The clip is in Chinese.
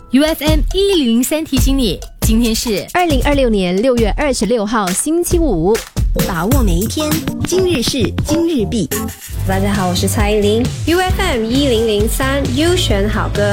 UFM 1003提醒你，今天是 2026年6月26号星期五， 把握每一天，今日事今日毕。 大家好，我是蔡依林 ，UFM 1003优选好歌。